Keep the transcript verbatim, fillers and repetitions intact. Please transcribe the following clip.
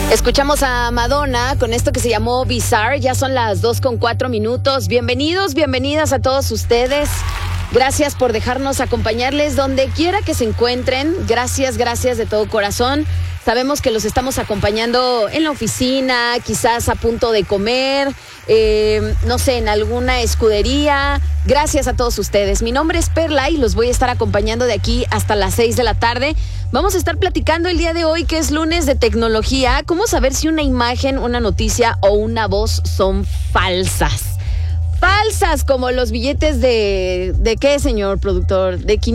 Escuchamos a Madonna con esto que se llamó Bizarre. Ya son las dos con cuatro minutos. Bienvenidos, bienvenidas a todos ustedes. Gracias por dejarnos acompañarles donde quiera que se encuentren. Gracias, gracias de todo corazón. Sabemos que los estamos acompañando en la oficina, quizás a punto de comer, eh, no sé, en alguna escudería. Gracias a todos ustedes. Mi nombre es Perla y los voy a estar acompañando de aquí hasta las seis de la tarde. Vamos a estar platicando el día de hoy, que es lunes de tecnología. ¿Cómo saber si una imagen, una noticia o una voz son falsas? Falsas como los billetes de... ¿De qué, señor productor? De